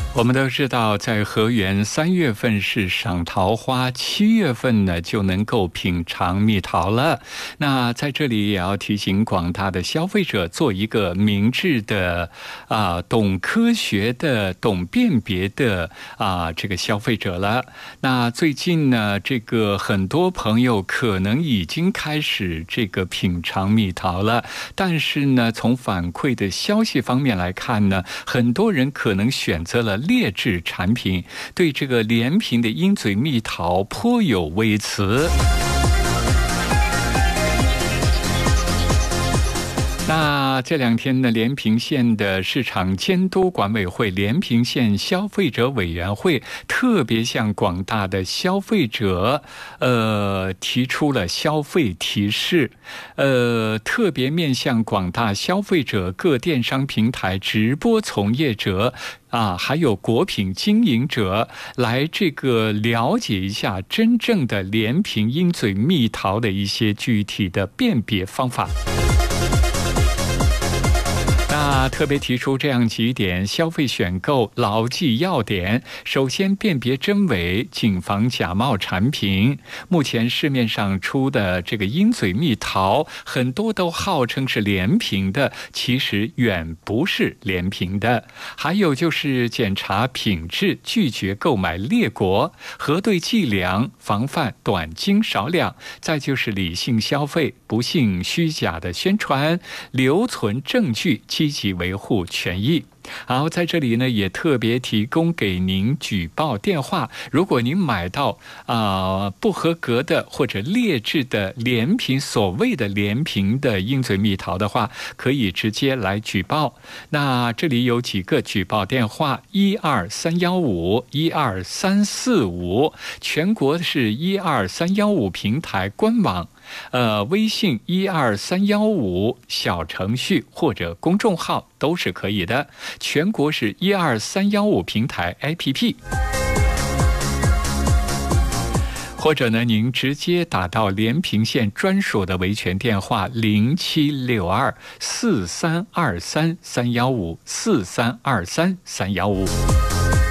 我们都知道，在河源3月份是赏桃花，7月份呢就能够品尝蜜桃了。那在这里也要提醒广大的消费者，做一个明智的懂科学的、懂辨别的这个消费者了。那最近呢，这个很多朋友可能已经开始这个品尝蜜桃了，但是呢，从反馈的消息方面来看呢，很多人可能选择了劣质产品，对这个连平的鹰嘴蜜桃颇有微词。那这2天呢，连平县的市场监督管委会、连平县消费者委员会特别向广大的消费者提出了消费提示，特别面向广大消费者、各电商平台直播从业者还有果品经营者来这个了解一下真正的连平鹰嘴蜜桃的一些具体的辨别方法。那特别提出这样几点消费选购牢记要点：首先，辨别真伪，谨防假冒产品。目前市面上出的这个鹰嘴蜜桃，很多都号称是连平的，其实远不是连平的。还有就是检查品质，拒绝购买劣果，核对计量，防范短斤少两。再就是理性消费，不信虚假的宣传，留存证据，积极维护权益。好，在这里呢，也特别提供给您举报电话。如果您买到不合格的或者劣质的连平，所谓的连平的鹰嘴蜜桃的话，可以直接来举报。那这里有几个举报电话：12315、12345，全国是12315平台官网。微信12315小程序或者公众号都是可以的，全国是12315平台 APP， 或者呢，您直接打到连平县专属的维权电话07624323-315，4323-315。